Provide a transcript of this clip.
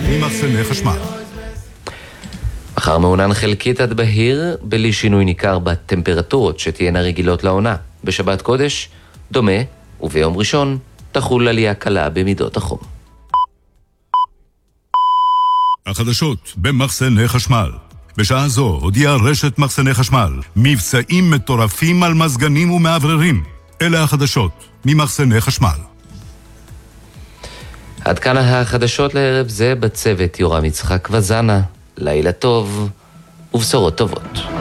ממחסני חשמל. מחר מעונן חלקית עד בהיר, בלי שינוי ניכר בטמפרטורות שתהיינה רגילות לעונה. בשבת קודש דומה, וביום ראשון תחול עלייה קלה במידות החום. החדשות במחסני חשמל. בשעה זו הודיעה רשת מחסני חשמל מבצעים מטורפים על מזגנים ומעבררים. אלה החדשות ממחסני חשמל. עד כאן החדשות לערב זה, בצוות יורם יצחק וזנה. לילה טוב ובשורות טובות.